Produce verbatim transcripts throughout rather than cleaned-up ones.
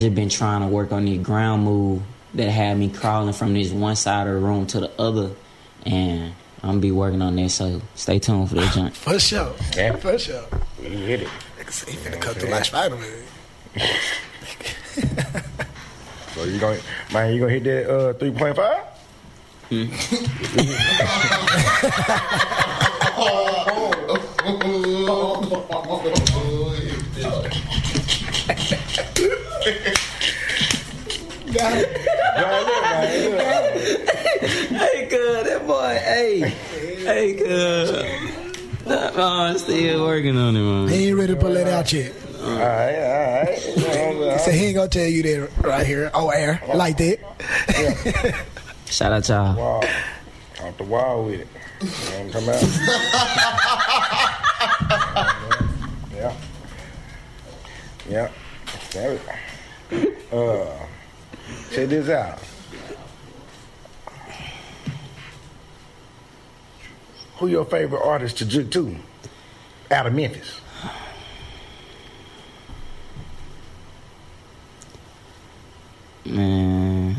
Just been trying to work on the ground move that had me crawling from this one side of the room to the other, and I'm gonna be working on that. So stay tuned for that junk. For sure. Yeah. For sure. You hit it. He finna cut through like Spider-Man. So you gonna, man, you gonna hit that uh, three point five? Hmm. Got it. Hey, cuz, that boy, hey, hey, cuz. Nah, I'm still working on it, man. He ain't ready to pull that out yet. All right, all right. He said he ain't gonna tell you that right here, on air, like that. Yeah. Shout out y'all. Wow. Off the wall with it. You know what I'm talking about? Yeah. Yeah. Damn it. Uh, check this out. Who your favorite artist to juke to out of Memphis? Man,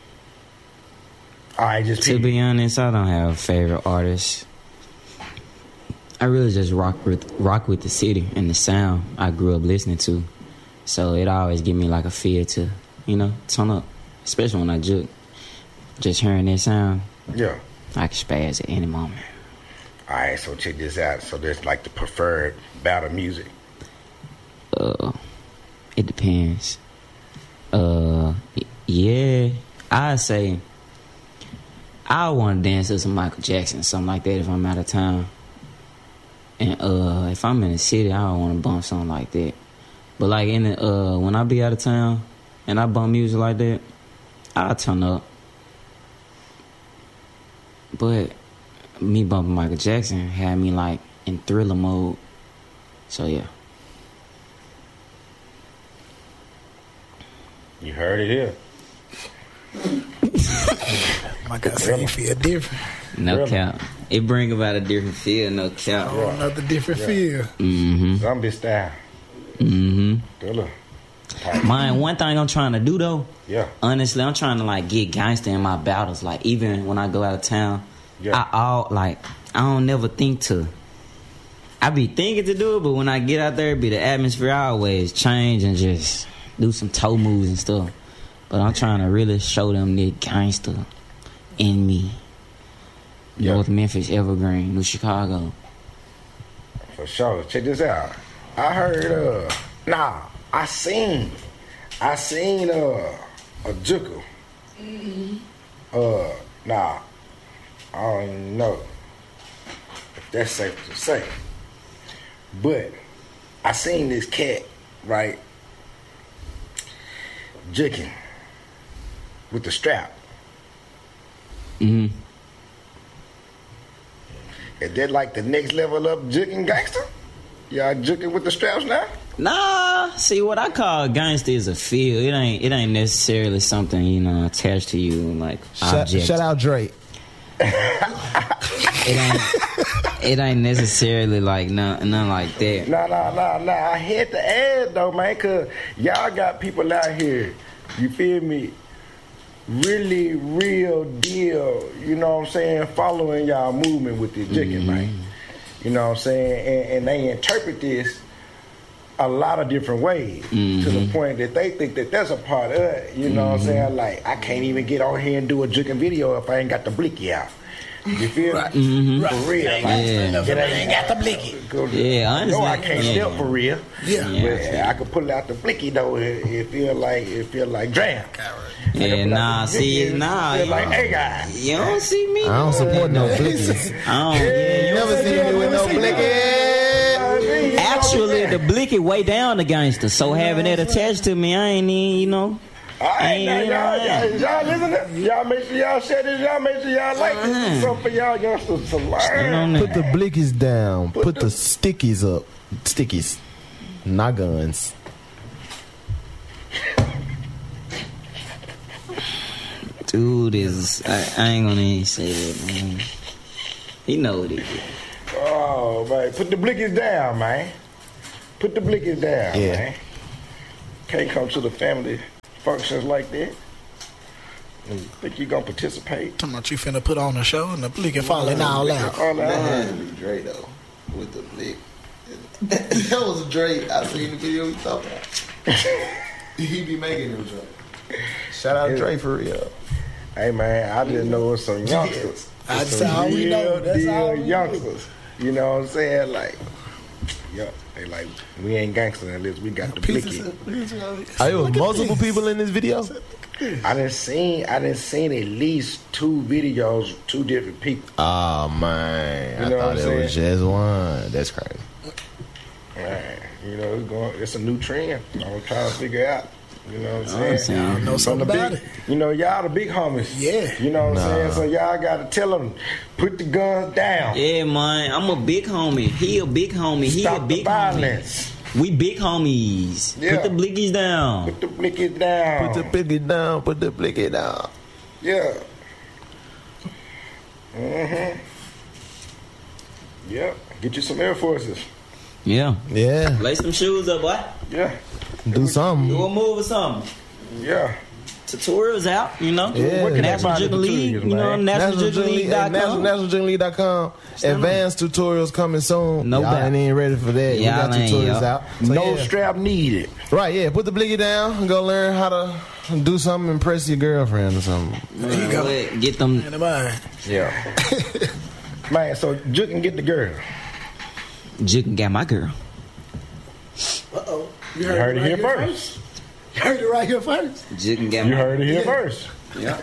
All right, just to pick. be honest, I don't have a favorite artist. I really just rock with rock with the city and the sound I grew up listening to. So it always give me like a feel to, you know, turn up. Especially when I juke. Just hearing that sound, Yeah. I can spaz at any moment. All right, so check this out. So there's like the preferred battle music. Uh, it depends. Uh, y- yeah, I say I want to dance to some Michael Jackson, something like that if I'm out of town. And uh, if I'm in the city, I don't want to bump something like that. But like in the uh, when I be out of town and I bump music like that, I'll turn up. But me bumping Michael Jackson had me like in thriller mode. So yeah. You heard it here. My God, say you feel different. No Really? cap. It bring about a different feel, no cap. Oh, another different feel. Mm-hmm. Zombie style. Mm-hmm. Thriller. Mine, one thing I'm trying to do though, Yeah. honestly, I'm trying to like get gangster in my battles. Like even when I go out of town, Yeah. I all like I don't never think to. I be thinking to do it, but when I get out there, it be the atmosphere I always change and just do some toe moves and stuff. But I'm trying to really show them that gangster in me. Yeah. North Memphis, Evergreen, New Chicago. For sure. Check this out. I heard, uh, nah, I seen, I seen, uh, a juker. Uh, nah, I don't even know if that's safe to say. But I seen this cat, right, juking with the strap. Mm-hmm. Is that like the next level up juking gangster? Y'all juking with the straps now? Nah, see what I call gangster is a feel. It ain't it ain't necessarily something, you know, attached to you like Shut, object. shut out Drake. It ain't it ain't necessarily like nothing, nothing like that. Nah, nah, nah, nah. I had to add though, man, cause y'all got people out here, you feel me, really real deal, you know what I'm saying, following y'all movement with this jigging, Mm-hmm. man. You know what I'm saying? And, and they interpret this a lot of different ways Mm-hmm. to the point that they think that that's a part of it. You know what I'm saying? Like, I can't even get on here and do a jigging video if I ain't got the blicky out. You feel Right. me? Right. For real. Like, Yeah. Enough it of ain't got the blicky. Go- Yeah, I No, I understand. can't Yeah. step for real. Yeah. But I could pull out the blicky though. It, it feel like it feel like jam. Yeah, nah, see, nah, Feel you, like hey guys. you don't see me. I don't support no blickies. I don't. Yeah, you Never seen me with no blicky. Actually, the blicky way down the gangster. So having that attached to me, I ain't even, you know. All right, now Ain't y'all, no y'all, y'all listen. Y'all make sure y'all share this. Y'all make sure y'all like this. This is something for y'all youngsters to learn. Put the blickies down. Put the stickies up. Stickies. Not guns. Dude is, I, I ain't gonna even say that, man. He know what he do. Oh man, put the blickies down, man. Put the blickies down, Yeah. man. Can't come to the family functions like that. And think you gonna participate? Talking about you finna put on a show and the blick and falling all out. All That had out. to be Dre though, with the blick. That was Dre. I seen the video we talking about. He be making them Dre. Shout out Dre for real. Hey man, I just know it's some youngsters. That's It's some all we know. real That's deal all we know. youngsters. You know what I'm saying? Like, yeah, they like we ain't gangsters unless we got the blicky. Are there was Look at multiple this. people in this video? I done seen, I done seen at least two videos, two different people. Oh man, You I know thought what it I'm was saying? just one. That's crazy. Man, you know, it's going. It's a new trend. I'm trying to figure out. You know what I'm I'm saying? saying. I know From something the about big, it. You know, y'all the big homies. Yeah. You know what I'm Nah. saying? So y'all got to tell them, put the guns down. Yeah, man. I'm a big homie. He a big homie. He Stop a the big homie. violence. We big homies. Yeah. Put the blickies down. Put the blickies down. Put the blicky down. Put the blicky down. Yeah. Mm-hmm. Yep. Get you some Air Forces. Yeah. Yeah, Lace some shoes up, boy. Yeah. do Do something. a move or something. Yeah. Tutorials out, you know. Yeah. What can National I find Jiggle the League, tutorials, you know, man? national jiggle league dot National, com. national Jiggle League dot com. Advanced tutorials coming soon. No Y'all doubt. ain't even ready for that. we Y'all got ain't, tutorials y'all. out. So, No yeah. strap needed. Right, yeah. Put the blicky down and go learn how to do something, impress your girlfriend or something. There you go. Go. Get them. In the mind. Yeah. Man, so you can get the girl. Jick got my girl. Uh-oh. You heard it here first. You heard it right here first. Jick got You my heard it here first. Yeah.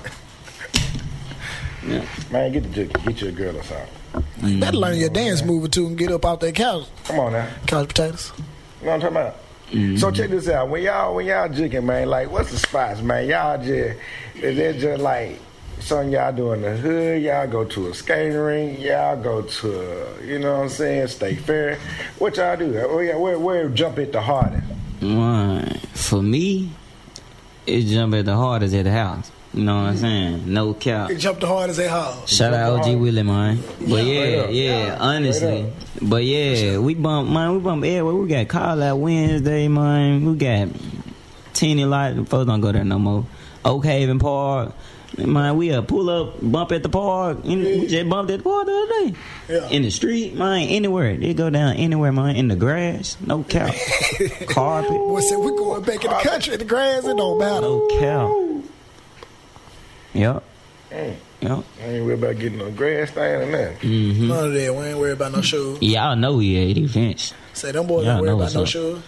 Yeah. Man, get the jig- get you a girl or something. You better learn your dance move or two and get up off that couch. Come on now. Couch potatoes. You know what I'm talking about? So check this out. When y'all when y'all jigging, man, like what's the spots, man? Y'all just is it just like something y'all do in the hood? Y'all go to a skating rink? Y'all go to a, you know what I'm saying, State Fair? What y'all do? Where where, where jump it the hardest? Right. For me, it jump at the hardest at the house. You know what I'm saying? No cap. It jumped the hard as they haul. Shout out O G Willie, man. But Yeah, yeah, straight up. yeah, honestly. up. But yeah, we bump, man, we bump everywhere. We got call out Wednesday, man. We got Teeny Light. Folks don't go there no more. Oak Haven Park. Man, we uh, pull up, bump at the park. And we just bumped at the park the other day. Yeah. In the street, man, anywhere. They go down anywhere, man. In the grass, no cap. Carpet, Boy said we're going back in the country in the grass. It don't matter. no cap. Yep, Mm. yep. I ain't worried about getting no grass thing or nothing. Mm-hmm. None of that. We ain't worried about no shoes. Y'all know we at events. Say them boys Y'all ain't worried know about what's no up. shoes.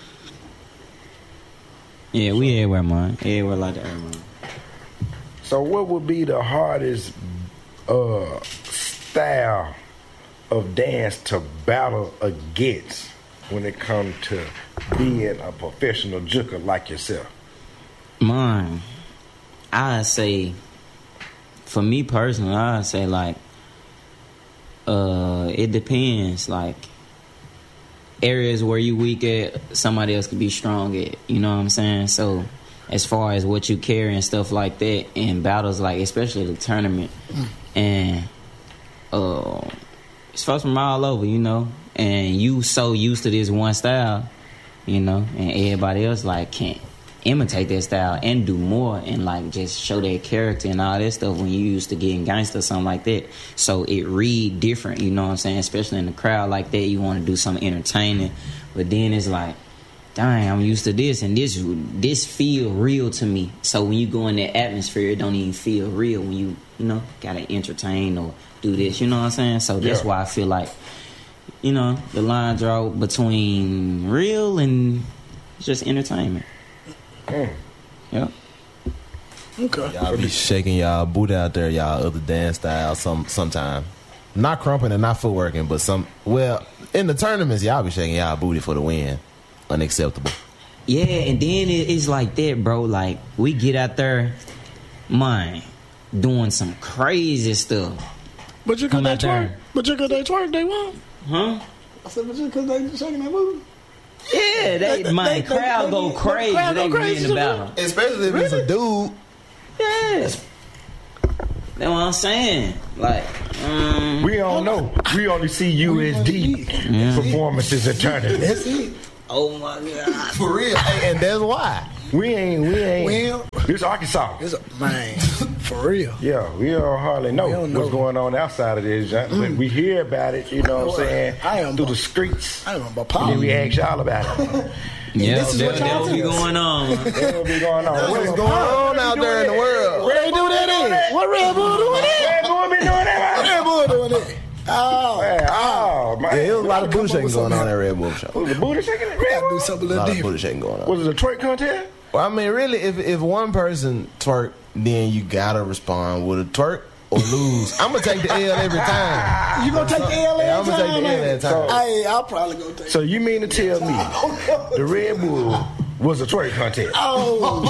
Yeah, we everywhere, man. Everywhere like that, man. So what would be the hardest uh, style of dance to battle against when it comes to being a professional juker like yourself? Mine, I say, for me personally, I say like, uh, it depends. Like areas where you weak at, somebody else could be strong at. You know what I'm saying? So, as far as what you carry and stuff like that in battles, like especially the tournament, mm. and uh, it's folks from all over, you know, and you so used to this one style, you know, and everybody else like can't imitate that style and do more and like just show their character and all that stuff when you used to getting gangster or something like that. So it read different, you know what I'm saying? Especially in the crowd like that, you want to do something entertaining, but then it's like, dang, I'm used to this and this this feel real to me. So when you go in that atmosphere, it don't even feel real when you, you know, gotta entertain or do this, you know what I'm saying? So that's Yeah. why I feel like, you know, the line draw between real and just entertainment. Mm. Yep. Okay. Y'all be shaking y'all booty out there, y'all other dance styles some sometime. Not crumping and not footworking, but some well, in the tournaments, y'all be shaking y'all booty for the win. Unacceptable. Yeah, and then it, it's like that, bro. Like, we get out there, man, doing some crazy stuff. But you Come could they out there. twerk. But you could they twerk. They won't. Huh? I said, but you could they shaking that booty. Yeah, they, They- my they- crowd they- go they- crazy. crowd They go be crazy in the too. battle. Especially if it's a dude. Yeah. That's what I'm saying. Like, um, We don't know. We only see U S D Yeah. performances at tournaments. That's it. oh my God. For real. Hey, and that's why. We ain't. We ain't. Well, This Arkansas. It's a, man, for real. Yeah, we don't hardly know, We don't know. what's going on outside of this, junk, but we hear about it, you know what I'm saying, I am through about- the streets. I am about And then we power. ask y'all about it. Yeah, This is that, what that y'all will be tell us. going on. That's what be going on. What's going on out there in the world? What they do that in? What Red Bull doing that? Red Bull been doing that, What man. Red Bull doing that? Oh, Man, oh, man. Yeah, it was a lot of Come booty up shaking with going on something. at Red Bull show. Was the booty shaking at we Red gotta do Bull? something a A little lot of different. booty shaking going on. Was it a twerk contest? Well, I mean, really, if if one person twerk, then you gotta respond with a twerk or lose. I'm gonna take the L every time. You gonna take the L Yeah, I'm every gonna take time, the L man? every time. Hey, I'll probably go take So you mean to tell me the Red Bull was a twerk contest? Oh,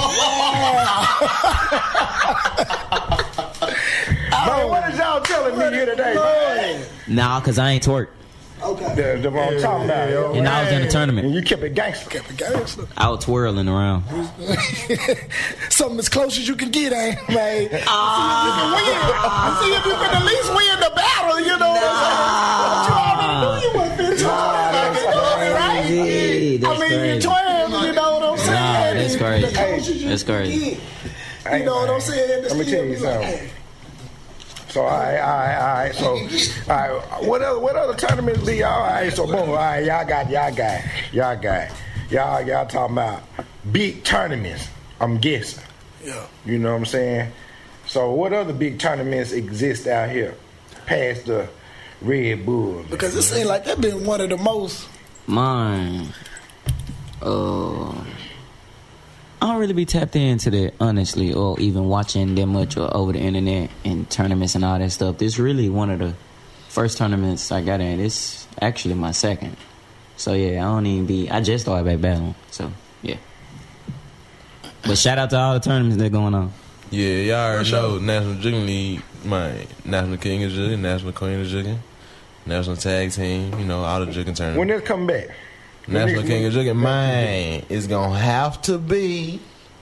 Man, what is y'all telling me here today, man? Nah, cause I ain't twerk. okay. The, the what I'm talking about, yo. And I was in the And tournament. you kept it gangster. Kept it gangster. I was twirling around. Something as close as you can get, ain't man. Ah. See if you can at least win the battle, you know what I'm saying? But you already knew you wasn't finna twirl, right? crazy. That's I mean, crazy. you twirl, you know what I'm saying? Nah, that's crazy. The closest you That's can crazy. get. Hey, You know what man. I'm saying? Let me tell you something. So, all right, all right, all right. So, all right, what other, what other tournaments be y'all? All right, so, boom, all right, y'all got, y'all got, y'all got, y'all, y'all talking about big tournaments, I'm guessing. Yeah. You know what I'm saying? So, what other big tournaments exist out here past the Red Bull? Because it seems like that been one of the most. Mine. Uh, I don't really be tapped into that, honestly, or even watching that much or over the internet and tournaments and all that stuff. This really one of the first tournaments I got in. It's actually my second. So, yeah, I don't even be... I just started back battling. So, yeah. But shout out to all the tournaments that going on. Yeah, y'all already know National Jigging League, my National King is jigging, National Queen is jigging, National Tag Team, you know, all the jigging tournaments. When they come back? National When King they- of Jigging, man, it's gonna have to be.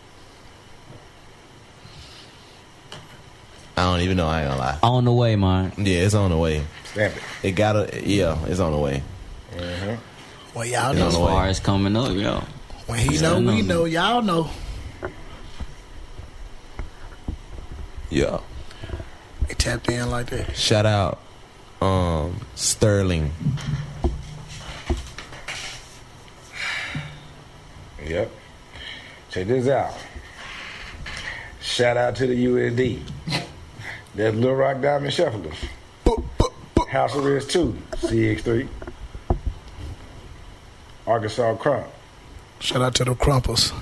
I don't even know. I ain't gonna lie. On the way, man. Yeah, it's on the way. Stamp it. It gotta. Yeah, it's on the way. Well, y'all It's know. on As the way. far as coming up, yo. When he Yeah, know, I we know. know. Y'all know. Yeah. They tapped in like that. Shout out, um, Sterling. Yep. Check this out. Shout out to the U S D. That's Little Rock Diamond Shufflers. House Arrest two, C X three. Arkansas Crump. Shout out to the Crumples.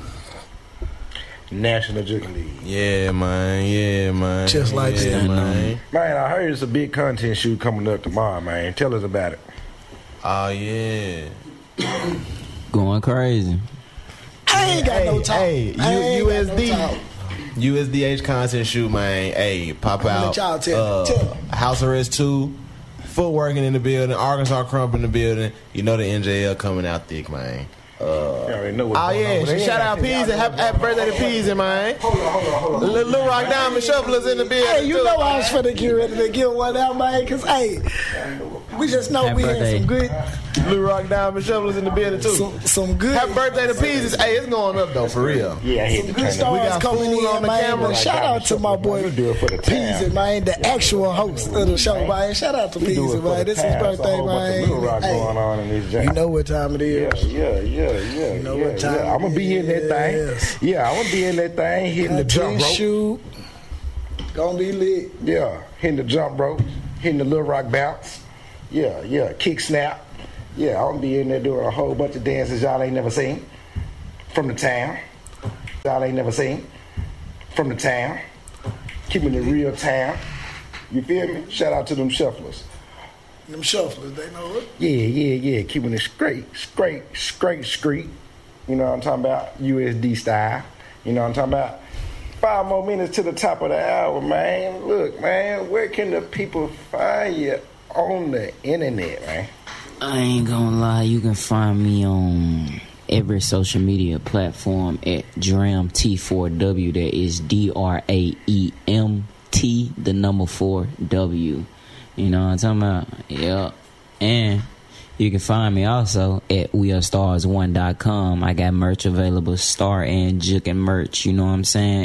National Jigging League. Yeah, man. Yeah, man. Just like yeah, that. man. Man, I heard it's a big content shoot coming up tomorrow, man. Tell us about it. Oh yeah. Going crazy. I ain't got no Hey, talk. hey, I ain't U- got no USD. talk. U S D H content shoot, man. Hey, pop I'ma out. let y'all tell- uh, tell 'em. House Arrest two, Footworking in the building, Arkansas Crump in the building. You know the N J L coming out thick, man. You already know what's Oh going on. yeah, but they shout ain't out got- Peasy. Happy, happy birthday to Peasy, man. Little Little Rock Diamond Shufflers in the building. Hey, you too, know I was man. finna get ready to give one out, man. Cause hey, we just know Happy we birthday. had some good, Little Rock Diamond Shufflers in the building too. some, some good. Happy birthday to Peasy. Hey, it's going up though, for real. Yeah, I hit the Good camera. stars We got coming food in, on the man. camera. And shout out to my boy We do it for the town. Peasy, man, the actual host of the show, man. Shout out to We do it Peasy, for man. the This is his town. It's a birthday, whole bunch of Little Rock man. going Hey, on in this joint. you know what time it Yeah, is. yeah, yeah, yeah. You know yeah, what time yeah. I'm gonna be in that Yes. thing. Yeah, I'm gonna be in that thing, hitting the jump rope. Shoot, gonna be lit. Yeah, hitting the jump rope, hitting the Little Rock bounce. Yeah, yeah, kick snap. Yeah, I'm gonna be in there doing a whole bunch of dances y'all ain't never seen from the town. Y'all ain't never seen from the town. Keeping it real town. You feel me? Shout out to them shufflers. Them shufflers, they know it. Yeah, yeah, yeah. Keeping it straight, straight, straight, street. You know what I'm talking about? U S D style. You know what I'm talking about? Five more minutes to the top of the hour, man. Look, man, where can the people find you on the internet, man? I ain't gonna lie, you can find me on every social media platform at Dram T four W. That is D R A E M T, the number four W. You know what I'm talking about? Yeah. And you can find me also at we are stars one dot com. I got merch available, Star and Juke and merch. You know what I'm saying?